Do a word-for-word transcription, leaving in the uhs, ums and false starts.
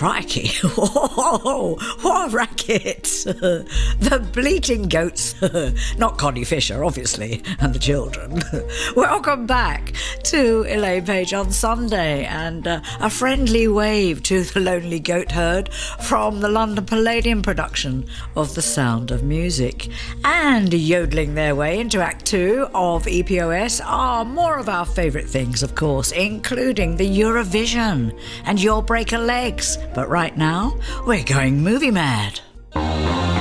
crikey, whoa, what a racket. The Bleating Goats, not Connie Fisher, obviously, and the children. Welcome back to Elaine Page on Sunday, and uh, a friendly wave to the Lonely Goat Herd from the London Palladium production of The Sound of Music. And yodeling their way into Act Two of E P O S are more of our favourite things, of course, including the Eurovision and Your Breaker Legs. But right now, we're going movie mad.